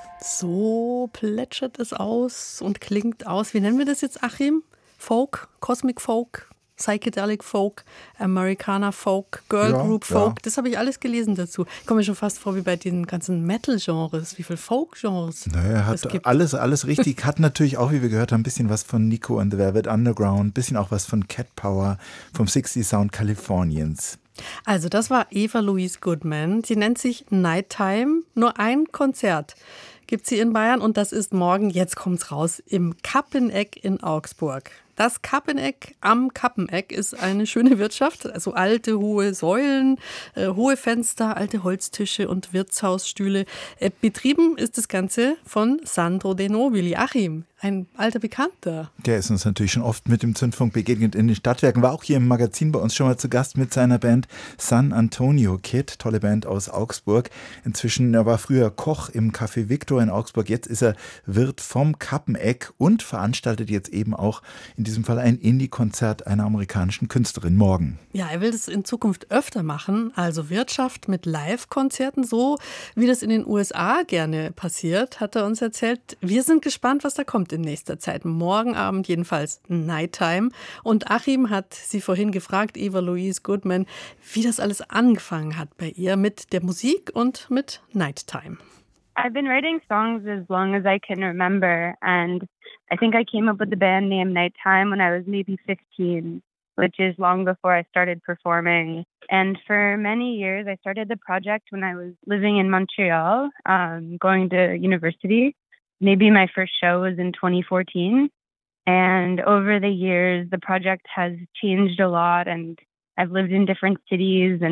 So plätschert es aus und klingt aus. Wie nennen wir das jetzt, Achim? Folk, Cosmic Folk, Psychedelic Folk, Americana Folk, Girl Ja, Group ja. Folk. Das habe ich alles gelesen dazu. Ich komme mir schon fast vor wie bei den ganzen Metal-Genres, wie viele Folk-Genres Naja, es hat gibt. alles richtig. Hat natürlich auch, wie wir gehört haben, ein bisschen was von Nico and the Velvet Underground, ein bisschen auch was von Cat Power, vom 60 Sound Californians. Also das war Eva Louise Goodman. Sie nennt sich Nighttime. Nur ein Konzert gibt sie in Bayern und das ist morgen, jetzt kommt's raus, im Kappeneck in Augsburg. Das Kappeneck am Kappeneck ist eine schöne Wirtschaft, also alte, hohe Säulen, hohe Fenster, alte Holztische und Wirtshausstühle. Betrieben ist das Ganze von Sandro De Nobili. Achim, ein alter Bekannter. Der ist uns natürlich schon oft mit dem Zündfunk begegnet in den Stadtwerken, war auch hier im Magazin bei uns schon mal zu Gast mit seiner Band San Antonio Kid, tolle Band aus Augsburg. Inzwischen, er war früher Koch im Café Victor in Augsburg, jetzt ist er Wirt vom Kappeneck und veranstaltet jetzt eben auch in diesem Fall ein Indie-Konzert einer amerikanischen Künstlerin morgen. Ja, er will das in Zukunft öfter machen, also Wirtschaft mit Live-Konzerten, so wie das in den USA gerne passiert, hat er uns erzählt. Wir sind gespannt, was da kommt in nächster Zeit. Morgen Abend jedenfalls Nighttime. Und Achim hat sie vorhin gefragt, Eva Louise Goodman, wie das alles angefangen hat bei ihr mit der Musik und mit Nighttime. I've been writing songs as long as I can remember, and I think I came up with the band name Nighttime when I was maybe 15, which is long before I started performing. And for many years, I started the project when I was living in Montreal, going to university. Maybe my first show was in 2014. And over the years, the project has changed a lot, and I've lived in different cities and